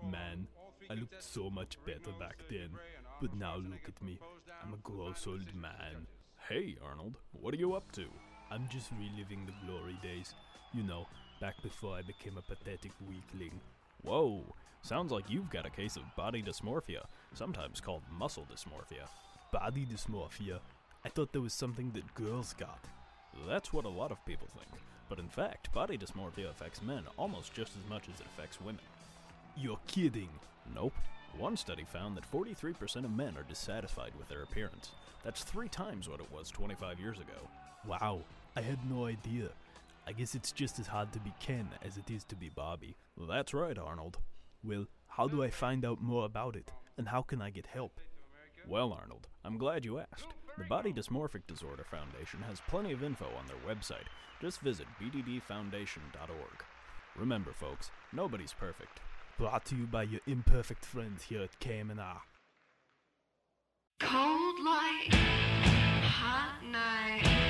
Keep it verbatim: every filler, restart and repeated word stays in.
Man, I looked so much better back then, but now look at me. I'm a gross old man. Hey, Arnold, what are you up to? I'm just reliving the glory days. You know, back before I became a pathetic weakling. Whoa, sounds like you've got a case of body dysmorphia, sometimes called muscle dysmorphia. Body dysmorphia? I thought that was something that girls got. That's what a lot of people think, but in fact, body dysmorphia affects men almost just as much as it affects women. You're kidding. Nope. One study found that forty-three percent of men are dissatisfied with their appearance. That's three times what it was twenty-five years ago. Wow, I had no idea. I guess it's just as hard to be Ken as it is to be Bobby. That's right, Arnold. Well, how do I find out more about it, and how can I get help? Well, Arnold, I'm glad you asked. The Body Dysmorphic Disorder Foundation has plenty of info on their website. Just visit b d d foundation dot org. Remember, folks, nobody's perfect. Brought to you by your imperfect friends here at K M N R. Cold light, hot night.